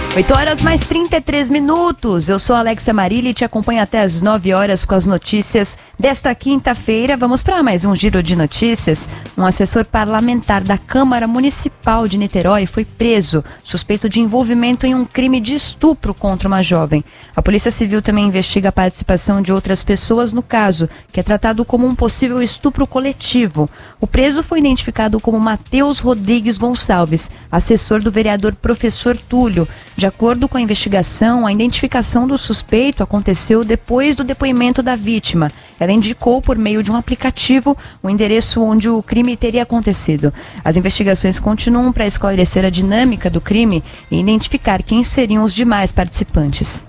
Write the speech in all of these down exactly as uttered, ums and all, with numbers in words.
oito horas mais trinta e três minutos. Eu sou Alexia Marilli e te acompanho até as nove horas com as notícias desta quinta-feira. Vamos para mais um giro de notícias. Um assessor parlamentar da Câmara Municipal de Niterói foi preso, suspeito de envolvimento em um crime de estupro contra uma jovem. A Polícia Civil também investiga a participação de outras pessoas no caso, que é tratado como um possível estupro coletivo. O preso foi identificado como Matheus Rodrigues Gonçalves, assessor do vereador Professor Túlio. De acordo com a investigação, a identificação do suspeito aconteceu depois do depoimento da vítima. Ela indicou por meio de um aplicativo o endereço onde o crime teria acontecido. As investigações continuam para esclarecer a dinâmica do crime e identificar quem seriam os demais participantes.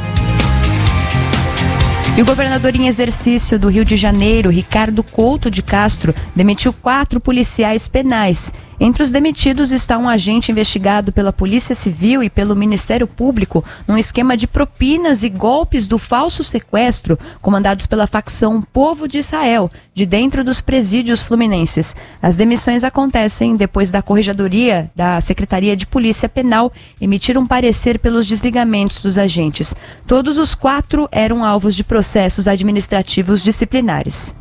E o governador em exercício do Rio de Janeiro, Ricardo Couto de Castro, demitiu quatro policiais penais. Entre os demitidos está um agente investigado pela Polícia Civil e pelo Ministério Público num esquema de propinas e golpes do falso sequestro comandados pela facção Povo de Israel, de dentro dos presídios fluminenses. As demissões acontecem depois da Corregedoria da Secretaria de Polícia Penal emitir um parecer pelos desligamentos dos agentes. Todos os quatro eram alvos de processos administrativos disciplinares.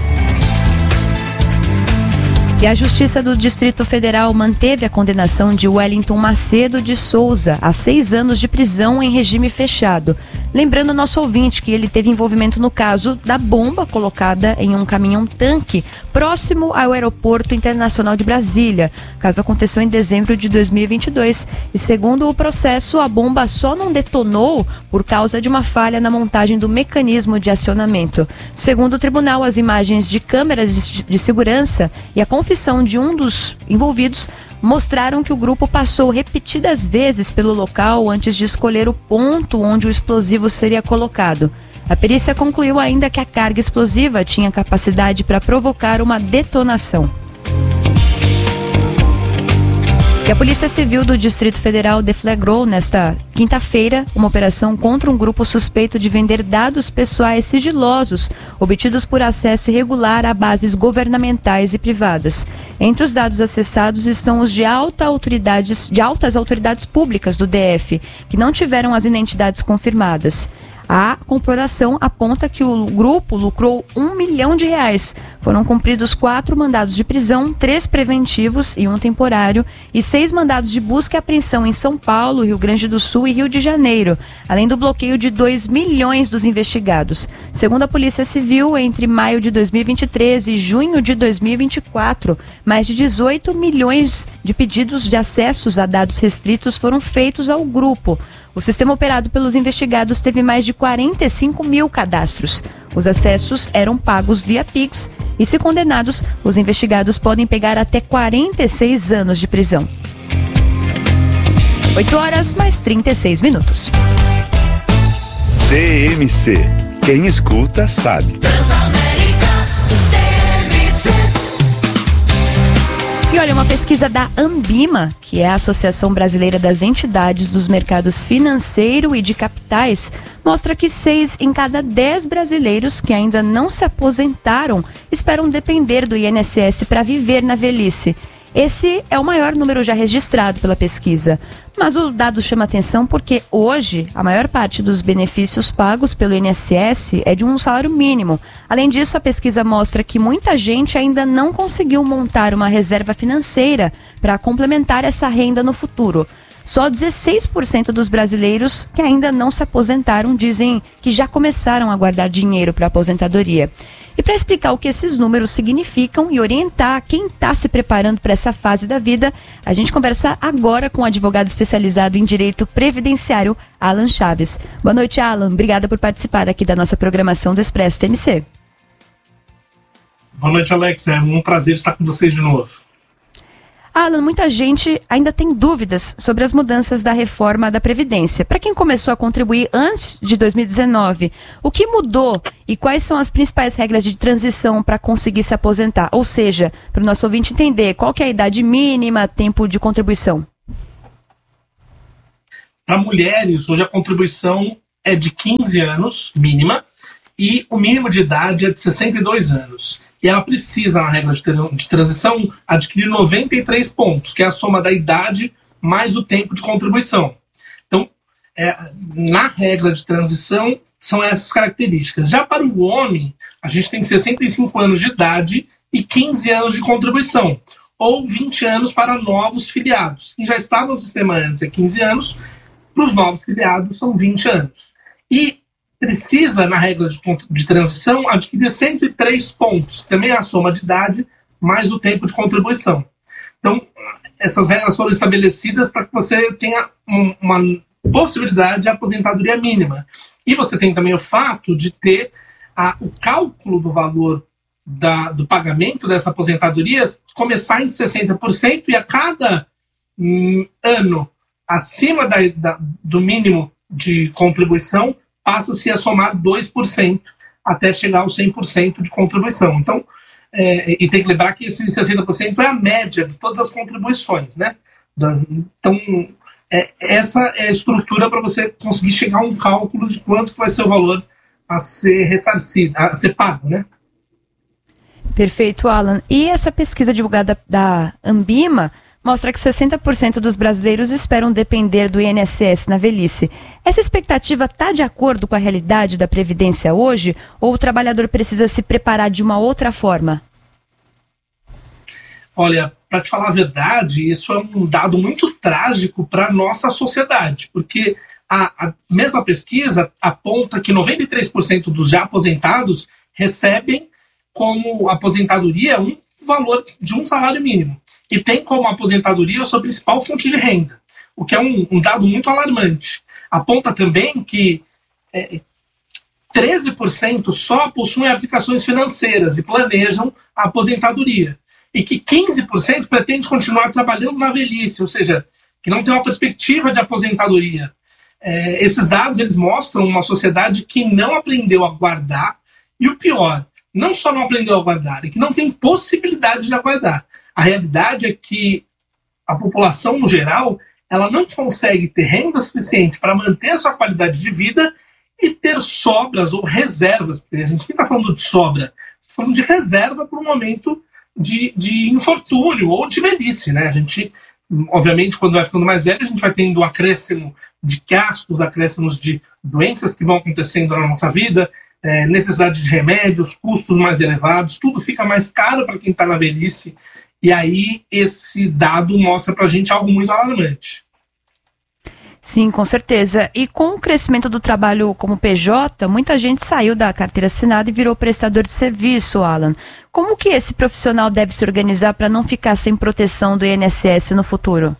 E a Justiça do Distrito Federal manteve a condenação de Wellington Macedo de Souza a seis anos de prisão em regime fechado. Lembrando ao nosso ouvinte que ele teve envolvimento no caso da bomba colocada em um caminhão-tanque próximo ao Aeroporto Internacional de Brasília. O caso aconteceu em dezembro de dois mil e vinte e dois e, segundo o processo, a bomba só não detonou por causa de uma falha na montagem do mecanismo de acionamento. Segundo o tribunal, as imagens de câmeras de segurança e a confissão de um dos envolvidos mostraram que o grupo passou repetidas vezes pelo local antes de escolher o ponto onde o explosivo seria colocado. A perícia concluiu ainda que a carga explosiva tinha capacidade para provocar uma detonação. E a Polícia Civil do Distrito Federal deflagrou nesta quinta-feira uma operação contra um grupo suspeito de vender dados pessoais sigilosos obtidos por acesso irregular a bases governamentais e privadas. Entre os dados acessados estão os de, alta autoridades, de altas autoridades públicas do D F, que não tiveram as identidades confirmadas. A comparação aponta que o grupo lucrou um milhão de reais. Foram cumpridos quatro mandados de prisão, três preventivos e um temporário, e seis mandados de busca e apreensão em São Paulo, Rio Grande do Sul e Rio de Janeiro, além do bloqueio de dois milhões dos investigados. Segundo a Polícia Civil, entre maio de dois mil e vinte e três e junho de dois mil e vinte e quatro, mais de dezoito milhões de pedidos de acessos a dados restritos foram feitos ao grupo. O sistema operado pelos investigados teve mais de quarenta e cinco mil cadastros. Os acessos eram pagos via Pix e, se condenados, os investigados podem pegar até quarenta e seis anos de prisão. oito horas mais trinta e seis minutos. D M C. Quem escuta sabe. E olha, uma pesquisa da Ambima, que é a Associação Brasileira das Entidades dos Mercados Financeiro e de Capitais, mostra que seis em cada dez brasileiros que ainda não se aposentaram esperam depender do I N S S para viver na velhice. Esse é o maior número já registrado pela pesquisa. Mas o dado chama atenção porque hoje a maior parte dos benefícios pagos pelo I N S S é de um salário mínimo. Além disso, a pesquisa mostra que muita gente ainda não conseguiu montar uma reserva financeira para complementar essa renda no futuro. Só dezesseis por cento dos brasileiros que ainda não se aposentaram dizem que já começaram a guardar dinheiro para a aposentadoria. E para explicar o que esses números significam e orientar quem está se preparando para essa fase da vida, a gente conversa agora com o advogado especializado em direito previdenciário, Alan Chaves. Boa noite, Alan. Obrigada por participar aqui da nossa programação do Expresso T M C. Boa noite, Alex. É um prazer estar com vocês de novo. Alan, muita gente ainda tem dúvidas sobre as mudanças da reforma da Previdência. Para quem começou a contribuir antes de dois mil e dezenove, o que mudou e quais são as principais regras de transição para conseguir se aposentar? Ou seja, para o nosso ouvinte entender, qual que é a idade mínima, tempo de contribuição? Para mulheres, hoje a contribuição é de quinze anos, mínima, e o mínimo de idade é de sessenta e dois anos. E ela precisa, na regra de transição, adquirir noventa e três pontos, que é a soma da idade mais o tempo de contribuição. Então, é, na regra de transição, são essas características. Já para o homem, a gente tem sessenta e cinco anos de idade e quinze anos de contribuição, ou vinte anos para novos filiados. Quem já está no sistema antes é quinze anos, para os novos filiados são vinte anos. E precisa, na regra de, de transição, adquirir cento e três pontos, que também é a soma de idade mais o tempo de contribuição. Então, essas regras foram estabelecidas para que você tenha um, uma possibilidade de aposentadoria mínima. E você tem também o fato de ter a, o cálculo do valor da, do pagamento dessa aposentadoria começar em sessenta por cento e a cada hum, ano acima da, da, do mínimo de contribuição passa-se a somar dois por cento até chegar aos cem por cento de contribuição. Então, é, e tem que lembrar que esse sessenta por cento é a média de todas as contribuições, né? Então, é, essa é a estrutura para você conseguir chegar a um cálculo de quanto que vai ser o valor a ser ressarcido, a ser pago, né? Perfeito, Alan. E essa pesquisa divulgada da Ambima mostra que sessenta por cento dos brasileiros esperam depender do I N S S na velhice. Essa expectativa está de acordo com a realidade da Previdência hoje, ou o trabalhador precisa se preparar de uma outra forma? Olha, para te falar a verdade, isso é um dado muito trágico para a nossa sociedade, porque a, a mesma pesquisa aponta que noventa e três por cento dos já aposentados recebem como aposentadoria um valor de um salário mínimo. E tem como aposentadoria a sua principal fonte de renda, o que é um, um dado muito alarmante. Aponta também que é, treze por cento só possuem aplicações financeiras e planejam a aposentadoria. E que quinze por cento pretende continuar trabalhando na velhice, ou seja, que não tem uma perspectiva de aposentadoria. É, esses dados eles mostram uma sociedade que não aprendeu a guardar, e o pior, não só não aprendeu a guardar, é que não tem possibilidade de aguardar. A realidade é que a população, no geral, ela não consegue ter renda suficiente para manter a sua qualidade de vida e ter sobras ou reservas. Porque a gente não está falando de sobra, está falando de reserva para um momento de, de infortúnio ou de velhice, né? A gente, obviamente, quando vai ficando mais velho, a gente vai tendo um acréscimo de gastos, acréscimos de doenças que vão acontecendo na nossa vida, é, necessidade de remédios, custos mais elevados, tudo fica mais caro para quem está na velhice. E aí esse dado mostra para a gente algo muito alarmante. Sim, com certeza. E com o crescimento do trabalho como P J, muita gente saiu da carteira assinada e virou prestador de serviço, Alan. Como que esse profissional deve se organizar para não ficar sem proteção do I N S S no futuro?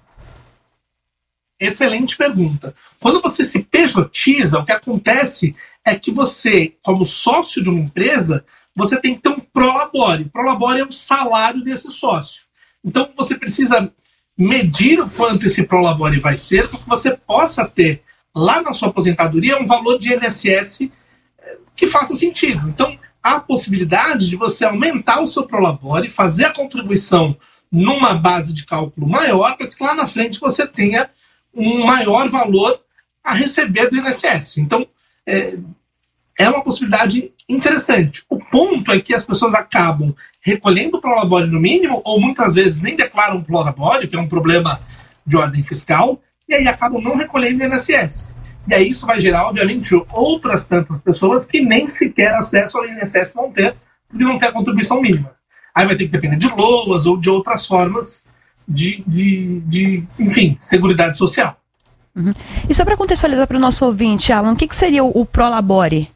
Excelente pergunta. Quando você se pejotiza, o que acontece é que você, como sócio de uma empresa, você tem que ter um prolabore. Prolabore é o salário desse sócio. Então você precisa medir o quanto esse prolabore vai ser para que você possa ter lá na sua aposentadoria um valor de I N S S que faça sentido. Então há a possibilidade de você aumentar o seu prolabore, fazer a contribuição numa base de cálculo maior para que lá na frente você tenha um maior valor a receber do I N S S. Então é, é uma possibilidade interessante. O ponto é que as pessoas acabam recolhendo o prolabore no mínimo, ou muitas vezes nem declaram o prolabore, que é um problema de ordem fiscal, e aí acabam não recolhendo o I N S S. E aí isso vai gerar, obviamente, outras tantas pessoas que nem sequer acesso ao I N S S vão ter, porque não tem a contribuição mínima. Aí vai ter que depender de loas ou de outras formas de, de, de enfim, seguridade social. Uhum. E só para contextualizar para o nosso ouvinte, Alan, o que, que seria o, o prolabore?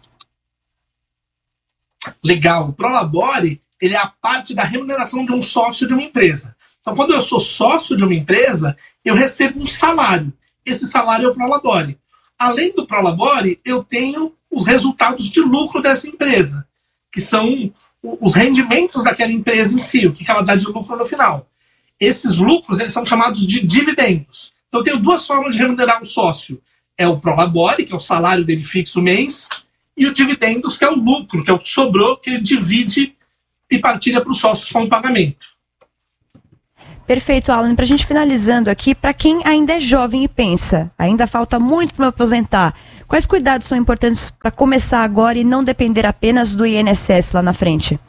Legal. O prolabore, ele é a parte da remuneração de um sócio de uma empresa. Então, quando eu sou sócio de uma empresa, eu recebo um salário. Esse salário é o prolabore. Além do prolabore, eu tenho os resultados de lucro dessa empresa, que são os rendimentos daquela empresa em si, o que ela dá de lucro no final. Esses lucros, eles são chamados de dividendos. Então, eu tenho duas formas de remunerar um sócio. É o prolabore, que é o salário dele fixo mês, e o dividendos, que é o lucro, que é o que sobrou, que ele divide e partilha para os sócios como pagamento. Perfeito, Alan. Para a gente finalizando aqui, para quem ainda é jovem e pensa, ainda falta muito para me aposentar, quais cuidados são importantes para começar agora e não depender apenas do I N S S lá na frente?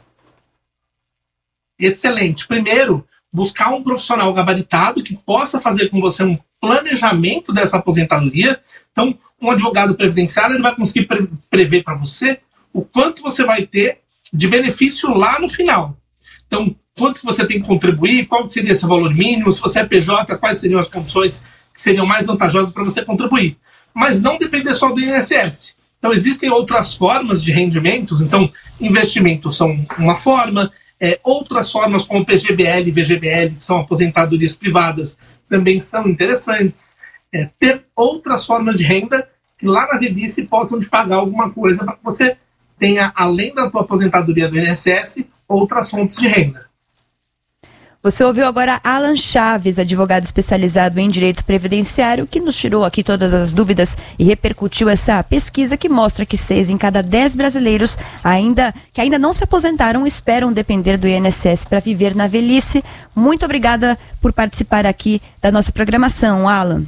Excelente. Primeiro, buscar um profissional gabaritado que possa fazer com você um planejamento dessa aposentadoria. Então, um advogado previdenciário ele vai conseguir pre- prever para você o quanto você vai ter de benefício lá no final. Então, quanto que você tem que contribuir, qual seria esse valor mínimo, se você é P J, quais seriam as condições que seriam mais vantajosas para você contribuir. Mas não depender só do I N S S. Então, existem outras formas de rendimentos. Então, investimentos são uma forma, é, outras formas como P G B L e V G B L, que são aposentadorias privadas, também são interessantes. É, ter outras formas de renda que lá na velhice possam te pagar alguma coisa para que você tenha, além da tua aposentadoria do I N S S, outras fontes de renda. Você ouviu agora Alan Chaves, advogado especializado em direito previdenciário, que nos tirou aqui todas as dúvidas e repercutiu essa pesquisa que mostra que seis em cada dez brasileiros ainda, que ainda não se aposentaram esperam depender do I N S S para viver na velhice. Muito obrigada por participar aqui da nossa programação, Alan.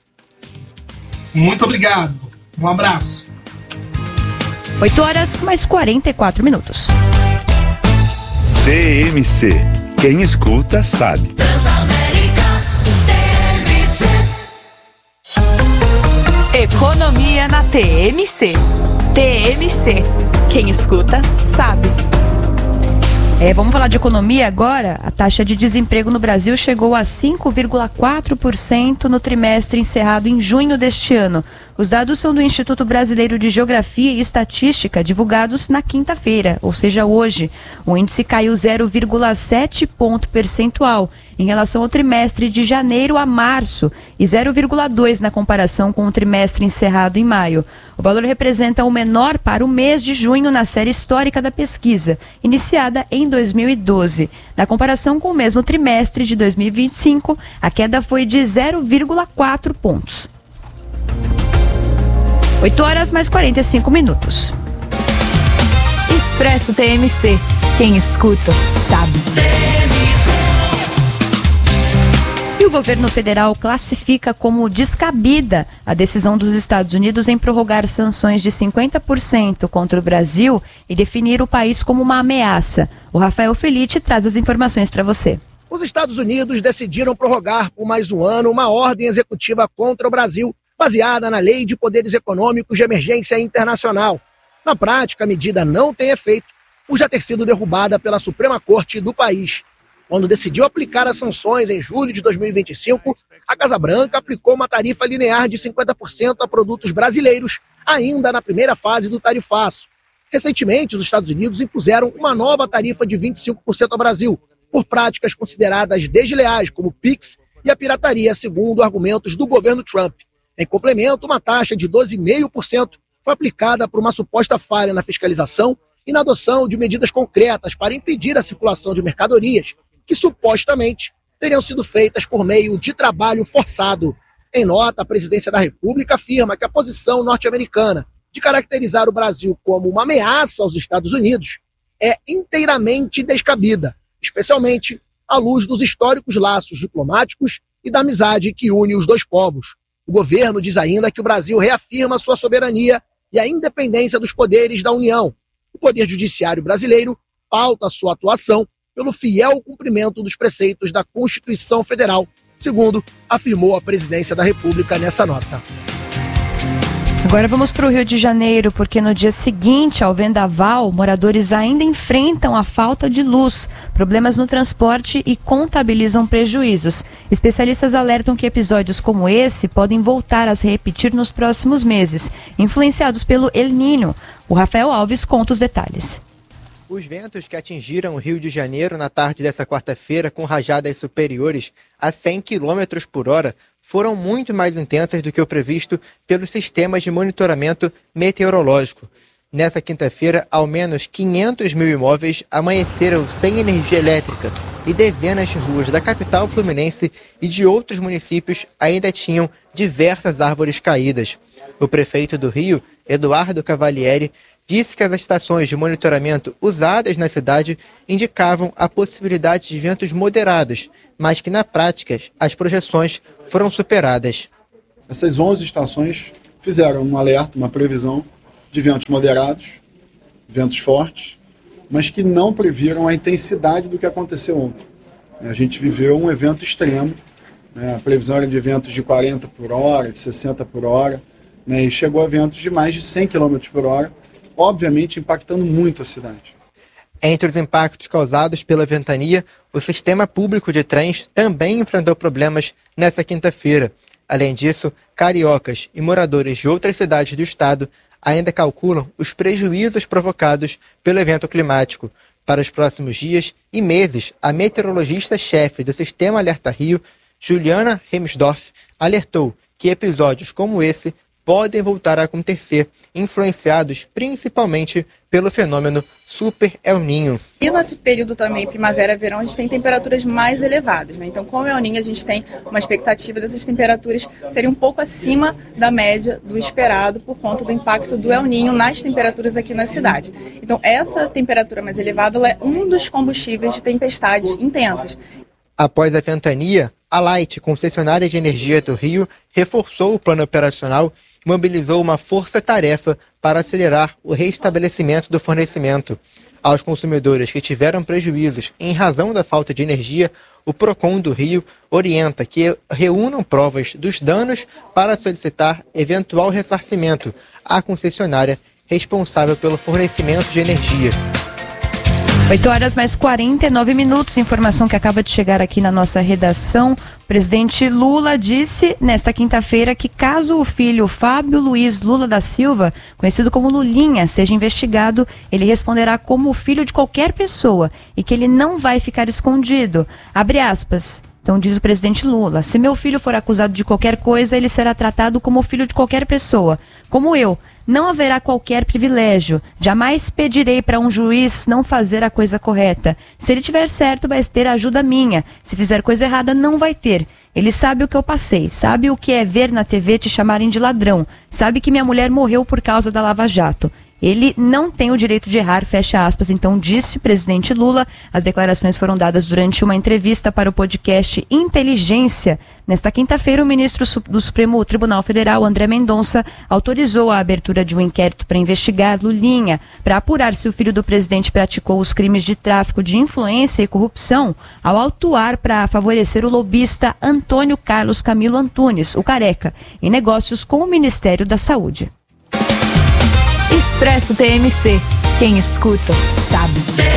Muito obrigado. Um abraço. oito horas mais quarenta e quatro minutos. T M C. Quem escuta sabe. Transamérica T M C. Economia na T M C. T M C. Quem escuta sabe. É, vamos falar de economia agora. A taxa de desemprego no Brasil chegou a cinco vírgula quatro por cento no trimestre encerrado em junho deste ano. Os dados são do Instituto Brasileiro de Geografia e Estatística, divulgados na quinta-feira, ou seja, hoje. O índice caiu zero vírgula sete ponto percentual em relação ao trimestre de janeiro a março e zero vírgula dois na comparação com o trimestre encerrado em maio. O valor representa o menor para o mês de junho na série histórica da pesquisa, iniciada em dois mil e doze. Na comparação com o mesmo trimestre de dois mil e vinte e cinco, a queda foi de zero vírgula quatro pontos. oito horas mais quarenta e cinco minutos. Expresso T M C. Quem escuta sabe. E o governo federal classifica como descabida a decisão dos Estados Unidos em prorrogar sanções de cinquenta por cento contra o Brasil e definir o país como uma ameaça. O Rafael Felitti traz as informações para você. Os Estados Unidos decidiram prorrogar por mais um ano uma ordem executiva contra o Brasil, baseada na Lei de Poderes Econômicos de Emergência Internacional. Na prática, a medida não tem efeito por já ter sido derrubada pela Suprema Corte do país. Quando decidiu aplicar as sanções em julho de dois mil e vinte e cinco, a Casa Branca aplicou uma tarifa linear de cinquenta por cento a produtos brasileiros, ainda na primeira fase do tarifaço. Recentemente, os Estados Unidos impuseram uma nova tarifa de vinte e cinco por cento ao Brasil, por práticas consideradas desleais, como o Pix e a pirataria, segundo argumentos do governo Trump. Em complemento, uma taxa de doze vírgula cinco por cento foi aplicada por uma suposta falha na fiscalização e na adoção de medidas concretas para impedir a circulação de mercadorias, que supostamente teriam sido feitas por meio de trabalho forçado. Em nota, a Presidência da República afirma que a posição norte-americana de caracterizar o Brasil como uma ameaça aos Estados Unidos é inteiramente descabida, especialmente à luz dos históricos laços diplomáticos e da amizade que une os dois povos. O governo diz ainda que o Brasil reafirma sua soberania e a independência dos poderes da União. O Poder Judiciário brasileiro pauta sua atuação pelo fiel cumprimento dos preceitos da Constituição Federal, segundo afirmou a Presidência da República nessa nota. Agora vamos para o Rio de Janeiro, porque no dia seguinte ao vendaval, moradores ainda enfrentam a falta de luz, problemas no transporte e contabilizam prejuízos. Especialistas alertam que episódios como esse podem voltar a se repetir nos próximos meses, influenciados pelo El Niño. O Rafael Alves conta os detalhes. Os ventos que atingiram o Rio de Janeiro na tarde dessa quarta-feira, com rajadas superiores a cem quilômetros por hora, foram muito mais intensas do que o previsto pelos sistemas de monitoramento meteorológico. Nessa quinta-feira, ao menos quinhentos mil imóveis amanheceram sem energia elétrica e dezenas de ruas da capital fluminense e de outros municípios ainda tinham diversas árvores caídas. O prefeito do Rio, Eduardo Cavalieri, disse que as estações de monitoramento usadas na cidade indicavam a possibilidade de ventos moderados, mas que na prática as projeções foram superadas. Essas onze estações fizeram um alerta, uma previsão de ventos moderados, ventos fortes, mas que não previram a intensidade do que aconteceu ontem. A gente viveu um evento extremo, né? A previsão era de ventos de quarenta por hora, de sessenta por hora, né? E chegou a ventos de mais de cem quilômetros por hora, obviamente impactando muito a cidade. Entre os impactos causados pela ventania, o sistema público de trens também enfrentou problemas nesta quinta-feira. Além disso, cariocas e moradores de outras cidades do estado ainda calculam os prejuízos provocados pelo evento climático. Para os próximos dias e meses, a meteorologista-chefe do Sistema Alerta Rio, Juliana Remsdorf, alertou que episódios como esse podem voltar a acontecer, influenciados principalmente pelo fenômeno Super El Niño. E nesse período também, primavera-verão, a gente tem temperaturas mais elevadas, né? Então, com o El Niño, a gente tem uma expectativa dessas temperaturas serem um pouco acima da média do esperado por conta do impacto do El Niño nas temperaturas aqui na cidade. Então, essa temperatura mais elevada ela é um dos combustíveis de tempestades intensas. Após a ventania, a Light, concessionária de energia do Rio, reforçou o plano operacional e mobilizou uma força-tarefa para acelerar o restabelecimento do fornecimento. Aos consumidores que tiveram prejuízos em razão da falta de energia, o Procon do Rio orienta que reúnam provas dos danos para solicitar eventual ressarcimento à concessionária responsável pelo fornecimento de energia. oito horas mais quarenta e nove minutos, informação que acaba de chegar aqui na nossa redação. O presidente Lula disse nesta quinta-feira que caso o filho Fábio Luiz Lula da Silva, conhecido como Lulinha, seja investigado, ele responderá como filho de qualquer pessoa e que ele não vai ficar escondido. Abre aspas. Então diz o presidente Lula, se meu filho for acusado de qualquer coisa, ele será tratado como filho de qualquer pessoa, como eu. Não haverá qualquer privilégio. Jamais pedirei para um juiz não fazer a coisa correta. Se ele tiver certo, vai ter ajuda minha. Se fizer coisa errada, não vai ter. Ele sabe o que eu passei, sabe o que é ver na T V te chamarem de ladrão, sabe que minha mulher morreu por causa da Lava Jato. Ele não tem o direito de errar, fecha aspas, então disse o presidente Lula. As declarações foram dadas durante uma entrevista para o podcast Inteligência. Nesta quinta-feira, o ministro do Supremo Tribunal Federal, André Mendonça, autorizou a abertura de um inquérito para investigar Lulinha, para apurar se o filho do presidente praticou os crimes de tráfico de influência e corrupção ao atuar para favorecer o lobista Antônio Carlos Camilo Antunes, o Careca, em negócios com o Ministério da Saúde. Expresso T M C. Quem escuta, sabe.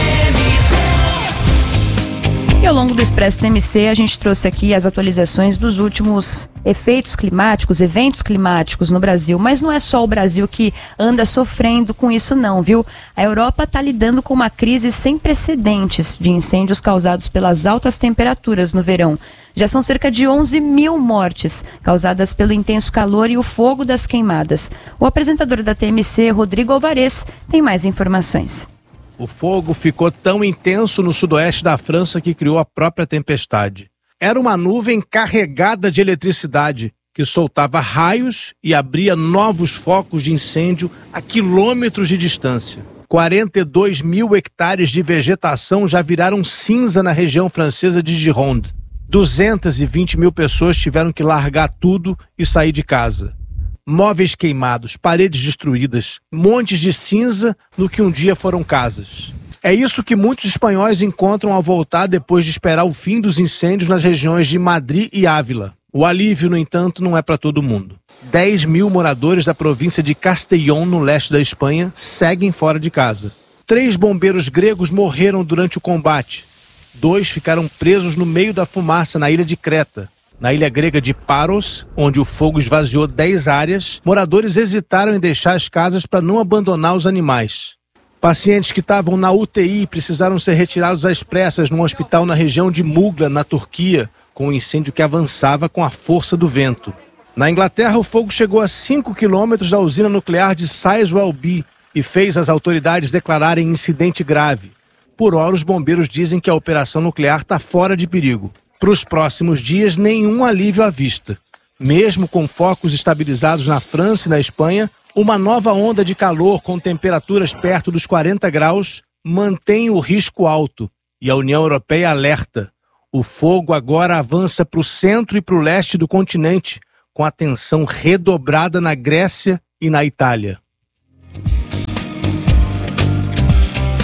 E ao longo do Expresso T M C, a gente trouxe aqui as atualizações dos últimos efeitos climáticos, eventos climáticos no Brasil. Mas não é só o Brasil que anda sofrendo com isso não, viu? A Europa está lidando com uma crise sem precedentes de incêndios causados pelas altas temperaturas no verão. Já são cerca de onze mil mortes causadas pelo intenso calor e o fogo das queimadas. O apresentador da T M C, Rodrigo Alvarez, tem mais informações. O fogo ficou tão intenso no sudoeste da França que criou a própria tempestade. Era uma nuvem carregada de eletricidade que soltava raios e abria novos focos de incêndio a quilômetros de distância. quarenta e dois mil hectares de vegetação já viraram cinza na região francesa de Gironde. duzentas e vinte mil pessoas tiveram que largar tudo e sair de casa. Móveis queimados, paredes destruídas, montes de cinza no que um dia foram casas. É isso que muitos espanhóis encontram ao voltar depois de esperar o fim dos incêndios nas regiões de Madrid e Ávila. O alívio, no entanto, não é para todo mundo. dez mil moradores da província de Castellón, no leste da Espanha, seguem fora de casa. Três bombeiros gregos morreram durante o combate. Dois ficaram presos no meio da fumaça na ilha de Creta. Na ilha grega de Paros, onde o fogo esvaziou dez áreas, moradores hesitaram em deixar as casas para não abandonar os animais. Pacientes que estavam na U T I precisaram ser retirados às pressas num hospital na região de Mugla, na Turquia, com um incêndio que avançava com a força do vento. Na Inglaterra, o fogo chegou a cinco quilômetros da usina nuclear de Sizewell B e fez as autoridades declararem incidente grave. Por hora, os bombeiros dizem que a operação nuclear está fora de perigo. Para os próximos dias, nenhum alívio à vista. Mesmo com focos estabilizados na França e na Espanha, uma nova onda de calor com temperaturas perto dos quarenta graus mantém o risco alto. E a União Europeia alerta. O fogo agora avança para o centro e para o leste do continente, com a tensão redobrada na Grécia e na Itália.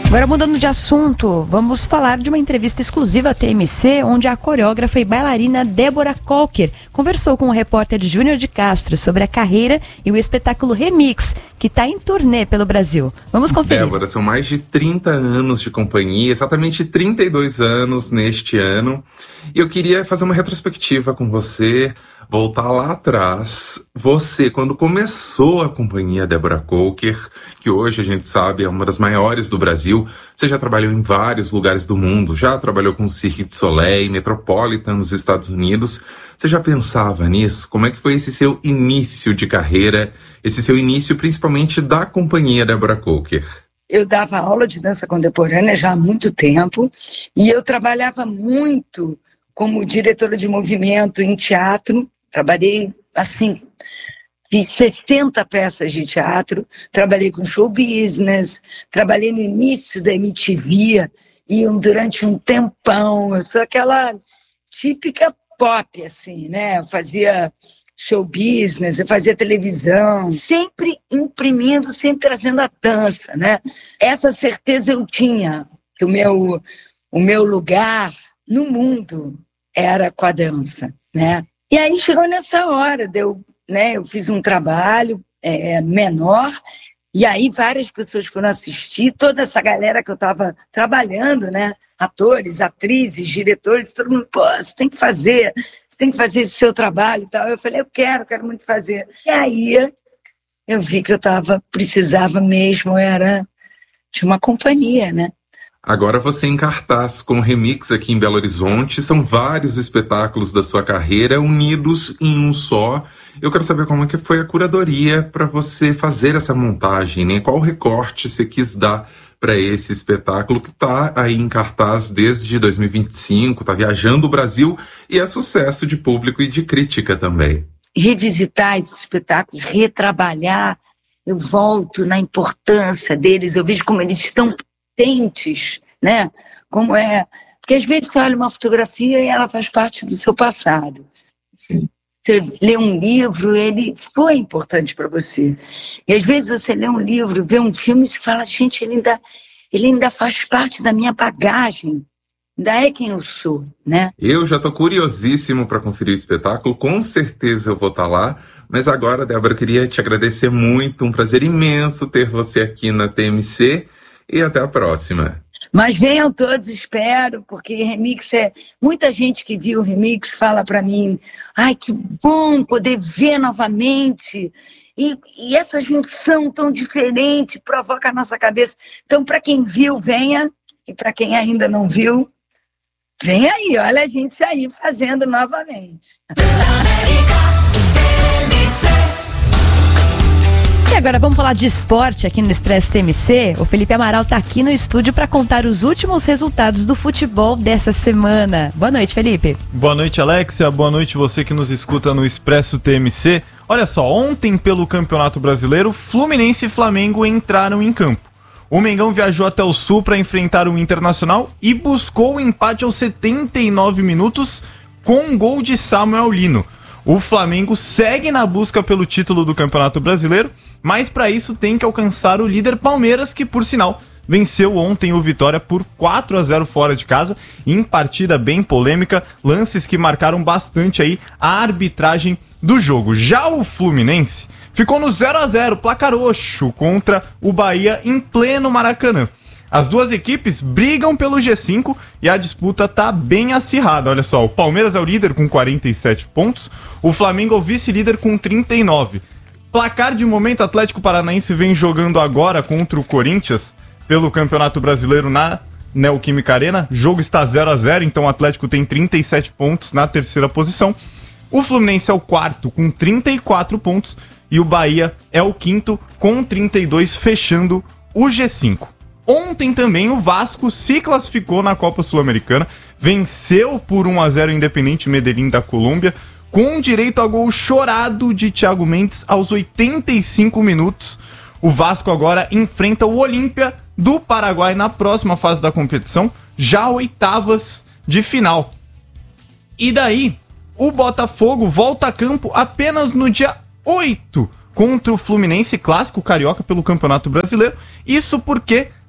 Agora, mudando de assunto, vamos falar de uma entrevista exclusiva à T M C, onde a coreógrafa e bailarina Débora Colker conversou com o repórter Júnior de Castro sobre a carreira e o espetáculo Remix, que está em turnê pelo Brasil. Vamos conferir. Débora, são mais de trinta anos de companhia, exatamente trinta e dois anos neste ano. E eu queria fazer uma retrospectiva com você, voltar lá atrás. Você, quando começou a companhia Débora Colker, que hoje a gente sabe é uma das maiores do Brasil, você já trabalhou em vários lugares do mundo, já trabalhou com o Cirque du Soleil, Metropolitan nos Estados Unidos. Você já pensava nisso? Como é que foi esse seu início de carreira, esse seu início principalmente da companhia Débora Colker? Eu dava aula de dança contemporânea já há muito tempo e eu trabalhava muito como diretora de movimento em teatro. Trabalhei, assim, fiz sessenta peças de teatro, trabalhei com show business, trabalhei no início da M T V e durante um tempão. Eu sou aquela típica pop, assim, né? Eu fazia show business, eu fazia televisão, sempre imprimindo, sempre trazendo a dança, né? Essa certeza eu tinha, que o meu, o meu lugar no mundo era com a dança, né? E aí chegou nessa hora, deu, né, eu fiz um trabalho é, menor, e aí várias pessoas foram assistir, toda essa galera que eu estava trabalhando, né, atores, atrizes, diretores, todo mundo, pô, você tem que fazer, você tem que fazer esse seu trabalho e tal. Eu falei, eu quero, quero muito fazer. E aí eu vi que eu tava, precisava mesmo, era de uma companhia, né? Agora você em cartaz com o Remix aqui em Belo Horizonte, são vários espetáculos da sua carreira unidos em um só. Eu quero saber como é que foi a curadoria para você fazer essa montagem, né? Qual recorte você quis dar para esse espetáculo que está aí em cartaz desde dois mil e vinte e cinco, está viajando o Brasil e é sucesso de público e de crítica também. Revisitar esses espetáculos, retrabalhar, eu volto na importância deles, eu vejo como eles estão potentes, né? Como é... Porque às vezes você olha uma fotografia e ela faz parte do seu passado. Sim. Você lê um livro, ele foi importante para você. E às vezes você lê um livro, vê um filme e se fala, gente, ele ainda, ele ainda faz parte da minha bagagem. Ainda é quem eu sou, né? Eu já tô curiosíssimo para conferir o espetáculo, com certeza eu vou estar lá. Mas agora, Débora, eu queria te agradecer muito, um prazer imenso ter você aqui na T M C e até a próxima. Mas venham todos, espero, porque Remix é... Muita gente que viu o Remix fala para mim, ai, que bom poder ver novamente. E, e essa junção tão diferente provoca a nossa cabeça. Então, para quem viu, venha. E para quem ainda não viu, vem aí, olha a gente aí fazendo novamente. E agora vamos falar de esporte aqui no Expresso T M C. O Felipe Amaral está aqui no estúdio para contar os últimos resultados do futebol dessa semana. Boa noite, Felipe. Boa noite, Alexia. Boa noite você que nos escuta no Expresso T M C. Olha só, ontem pelo Campeonato Brasileiro, Fluminense e Flamengo entraram em campo. O Mengão viajou até o Sul para enfrentar o Internacional e buscou o empate aos setenta e nove minutos com um gol de Samuel Lino. O Flamengo segue na busca pelo título do Campeonato Brasileiro, mas para isso tem que alcançar o líder Palmeiras, que por sinal venceu ontem o Vitória por quatro a zero fora de casa, em partida bem polêmica, lances que marcaram bastante aí a arbitragem do jogo. Já o Fluminense ficou no zero a zero, placar roxo, contra o Bahia em pleno Maracanã. As duas equipes brigam pelo G cinco e a disputa tá bem acirrada. Olha só, o Palmeiras é o líder com quarenta e sete pontos, o Flamengo é o vice-líder com trinta e nove. Placar de momento, Atlético Paranaense vem jogando agora contra o Corinthians pelo Campeonato Brasileiro na Neoquímica Arena. O jogo está zero a zero, então o Atlético tem trinta e sete pontos na terceira posição. O Fluminense é o quarto com trinta e quatro pontos e o Bahia é o quinto com trinta e dois, fechando o G cinco. Ontem também o Vasco se classificou na Copa Sul-Americana, venceu por um a zero o Independiente Medellín da Colômbia, com direito a gol chorado de Thiago Mendes aos oitenta e cinco minutos. O Vasco agora enfrenta o Olímpia do Paraguai na próxima fase da competição, já oitavas de final. E daí, o Botafogo volta a campo apenas no dia oito contra o Fluminense, clássico carioca pelo Campeonato Brasileiro. Isso porque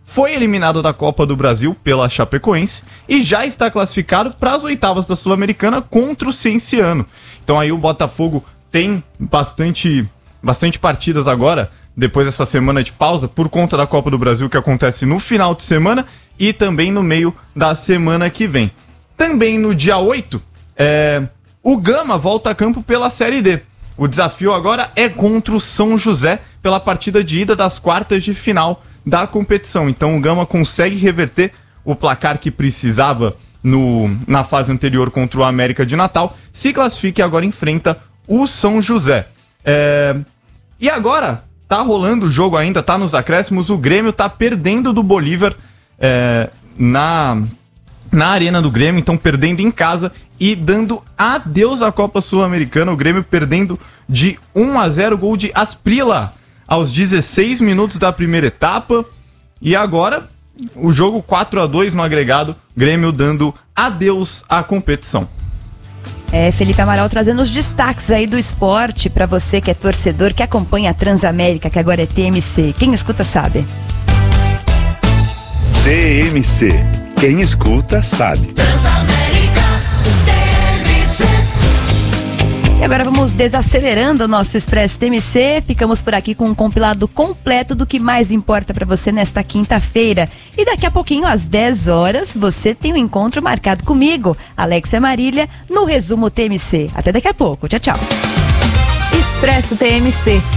foi eliminado da Copa do Brasil pela Chapecoense e já está classificado para as oitavas da Sul-Americana contra o Cienciano. Então aí o Botafogo tem bastante, bastante partidas agora, depois dessa semana de pausa, por conta da Copa do Brasil que acontece no final de semana e também no meio da semana que vem. Também no dia oito, é, o Gama volta a campo pela Série D. O desafio agora é contra o São José pela partida de ida das quartas de final da competição. Então o Gama consegue reverter o placar que precisava no, na fase anterior contra o América de Natal, se classifica e agora enfrenta o São José. É, e agora tá rolando o jogo ainda, tá nos acréscimos, o Grêmio tá perdendo do Bolívar é, na, na arena do Grêmio, então perdendo em casa e dando adeus à Copa Sul-Americana. O Grêmio perdendo de um a zero, gol de Asprilla aos dezesseis minutos da primeira etapa. E agora, o jogo quatro a dois no agregado, Grêmio dando adeus à competição. É, Felipe Amaral trazendo os destaques aí do esporte para você que é torcedor, que acompanha a Transamérica, que agora é T M C. Quem escuta sabe. T M C. Quem escuta sabe. E agora vamos desacelerando o nosso Expresso T M C. Ficamos por aqui com um compilado completo do que mais importa para você nesta quinta-feira. E daqui a pouquinho, às dez horas, você tem um encontro marcado comigo, Alexia Marília, no Resumo T M C. Até daqui a pouco. Tchau, tchau. Expresso T M C.